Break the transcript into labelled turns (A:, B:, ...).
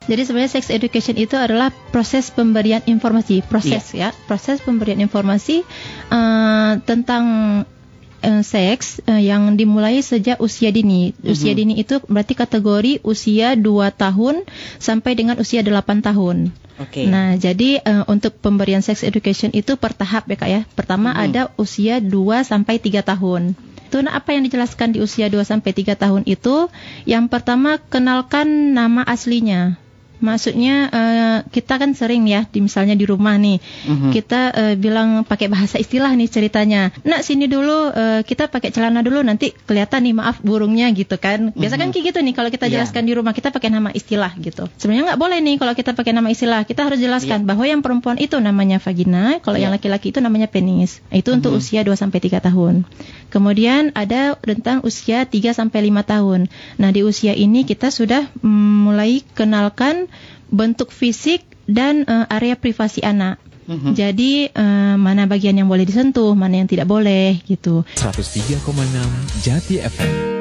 A: Jadi sebenarnya sex education itu adalah proses pemberian informasi, proses pemberian informasi tentang seks yang dimulai sejak usia dini. Usia dini itu berarti kategori usia 2 tahun sampai dengan usia 8 tahun. Nah, jadi untuk pemberian sex education itu per tahap ya Kak ya. Pertama ada usia 2 sampai 3 tahun. Itu apa yang dijelaskan di usia 2 sampai 3 tahun itu? Yang pertama, kenalkan nama aslinya. Maksudnya kita kan sering ya, misalnya di rumah nih, kita bilang pakai bahasa istilah nih ceritanya. Nak sini dulu, kita pakai celana dulu, nanti kelihatan nih maaf burungnya gitu kan. Biasa kan kayak gitu nih kalau kita jelaskan di rumah, kita pakai nama istilah gitu. Sebenarnya nggak boleh nih kalau kita pakai nama istilah. Kita harus jelaskan bahwa yang perempuan itu namanya vagina, kalau yang laki-laki itu namanya penis. Itu untuk usia 2 sampai 3 tahun. Kemudian ada tentang usia 3 sampai 5 tahun. Nah, di usia ini kita sudah mulai kenalkan bentuk fisik dan area privasi anak. Jadi mana bagian yang boleh disentuh, mana yang tidak boleh gitu.
B: 103,6 Jati FM.